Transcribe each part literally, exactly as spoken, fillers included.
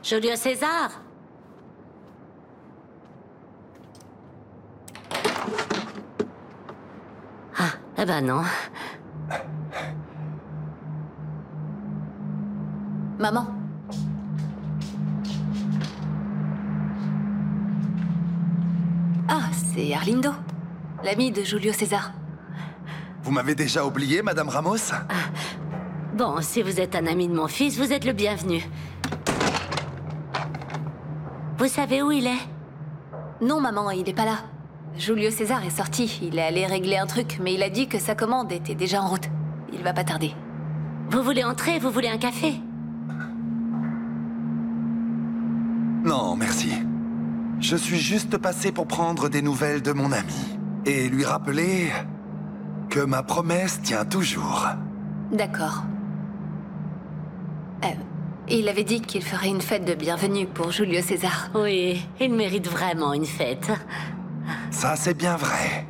Julio César. Ah, eh ben non. Maman. Ah, c'est Arlindo, l'ami de Julio César. Vous m'avez déjà oublié, Madame Ramos? Ah. Bon, si vous êtes un ami de mon fils, vous êtes le bienvenu. Vous savez où il est? Non, maman, il est pas là. Julio César est sorti. Il est allé régler un truc, mais il a dit que sa commande était déjà en route. Il va pas tarder. Vous voulez entrer? Vous voulez un café? Non, merci. Je suis juste passé pour prendre des nouvelles de mon ami. Et lui rappeler que ma promesse tient toujours. D'accord. Euh, il avait dit qu'il ferait une fête de bienvenue pour Julio César. Oui, il mérite vraiment une fête. Ça, c'est bien vrai.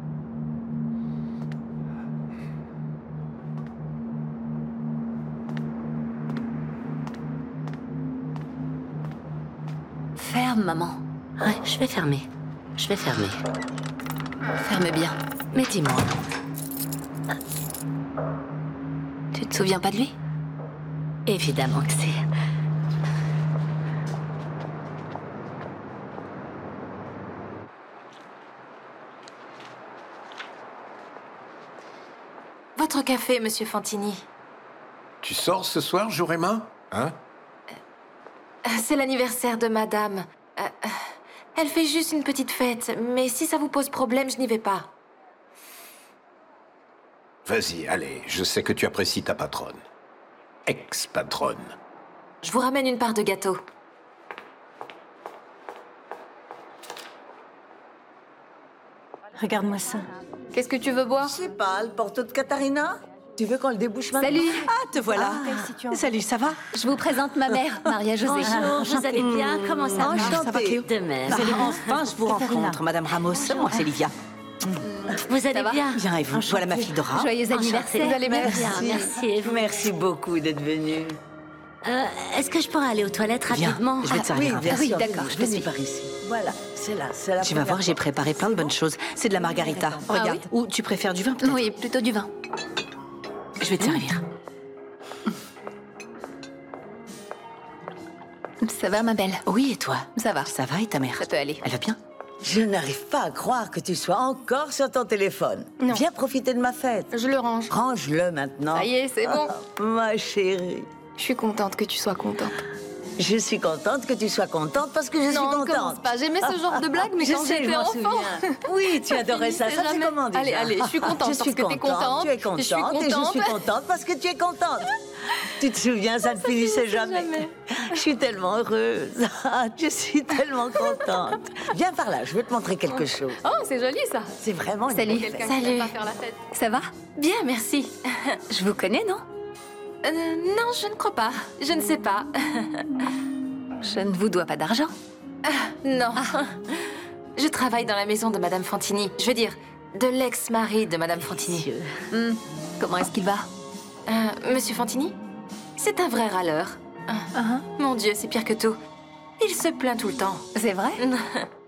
Ferme, maman. Ouais, je vais fermer. Je vais fermer. Ferme bien. Mais dis-moi... Tu te souviens pas de lui? Évidemment que c'est... Votre café, monsieur Fantini. Tu sors ce soir, Jurema? Hein? C'est l'anniversaire de madame. Euh, euh, elle fait juste une petite fête, mais si ça vous pose problème, je n'y vais pas. Vas-y, allez, je sais que tu apprécies ta patronne. Ex-patronne. Je vous ramène une part de gâteau. Regarde-moi ça. Qu'est-ce que tu veux boire? Je sais pas, le porto de Katharina? Tu veux qu'on le débouche maintenant? Salut. Ah, te voilà. Ah. Salut, ça va? Je vous présente ma mère, Maria José. Bonjour, vous allez bien? Comment ça va? Enchantée. Ça va, Cléo? De même. Bah, enfin, je vous rencontre, Madame Ramos. Moi, c'est Livia. Vous allez va bien? Bien, et vous? Voilà ma fille Dora. Joyeux anniversaire. Vous allez bien? Merci. Et vous? Merci beaucoup d'être venu. Euh, Est-ce que je pourrais aller aux toilettes Viens, rapidement? je vais te Oui, servir un bien verre. oui, sûr. d'accord, je te venez suis. par ici. Voilà, c'est là, c'est la Tu vas première voir, j'ai fois. préparé plein de bonnes choses. C'est de la margarita. Regarde. oui Ou tu préfères du vin, peut-être? Oui, plutôt du vin. Je vais te servir. Ça va, ma belle? Oui, et toi? Ça va. Ça va, et ta mère? Ça peut aller. Elle va bien? Je n'arrive pas à croire que tu sois encore sur ton téléphone. Non. Viens profiter de ma fête. Je le range. Range-le maintenant. Ça y est, c'est bon. Ah, ma chérie. Je suis contente que tu sois contente. Je suis contente que tu sois contente parce que je suis Non, contente. commence pas. J'aimais ce genre de blague, mais Je quand sais, je j'étais m'en enfant... souviens. Oui, tu adorais ça. finissait Ça fait jamais. comment déjà? Allez, allez, je suis contente Je parce suis que t'es contente. Tu es contente. Je suis Et je suis contente. contente parce que tu es contente. Tu te souviens, ça ne finissait jamais. jamais. Je suis tellement heureuse. Je suis tellement contente. Viens par là, je veux te montrer quelque chose. Oh, c'est joli, ça. C'est vraiment une Salut. belle fête. Salut. Ça va? Bien, merci. Je vous connais, non? Euh, non, je ne crois pas. Je ne sais pas. Je ne vous dois pas d'argent. Non. Je travaille dans la maison de Madame Fantini. Je veux dire, de l'ex-mari de Madame Fantini. Hmm. Comment est-ce qu'il va? Euh, Monsieur Fantini? C'est un vrai râleur. Uh-huh. Mon Dieu, c'est pire que tout. Il se plaint tout le temps. C'est vrai?